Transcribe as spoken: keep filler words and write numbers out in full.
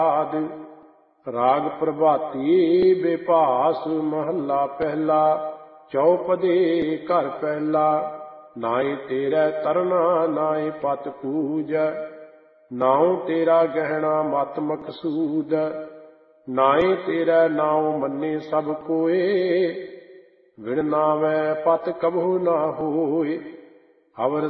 ਰਾਗ ਪ੍ਰਭਾਤੀ ਬੇਭਾਸ ਮਹੱਲਾ ਪਹਿਲਾ। ਚੌਪਦੇ ਘਰ ਪਹਿਲਾ। ਨਾਏ ਤੇਰਾ ਤਰਨਾ ਨਾਏ ਪਤ ਪੂਜ, ਨਾਉ ਤੇਰਾ ਗਹਿਣਾ ਮਤ ਮਕਸੂਦ। ਨਾਏ ਤੇਰਾ ਨਾਉ ਮੰਨੇ ਸਭ ਕੋਏ, ਵਿਣ ਨਾਵੈ ਪਤ ਕਬਹੁ ਨਾ ਹੋਏ। ਅਵਰ